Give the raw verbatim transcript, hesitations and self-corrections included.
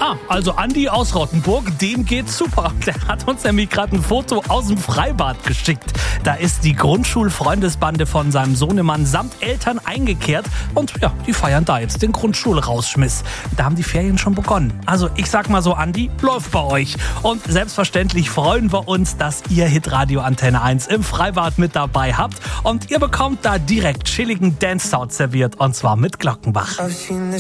Ah, also Andi aus Rottenburg, dem geht's super. Der hat uns nämlich gerade ein Foto aus dem Freibad geschickt. Da ist die Grundschulfreundesbande von seinem Sohnemann samt Eltern eingekehrt und ja, die feiern da jetzt den Grundschulrausschmiss. Da haben die Ferien schon begonnen. Also ich sag mal so, Andi, läuft bei euch. Und selbstverständlich freuen wir uns, dass ihr Hitradio Antenne eins im Freibad mit dabei habt. Und ihr bekommt da direkt chilligen Dance-Sound serviert und zwar mit Glockenbach.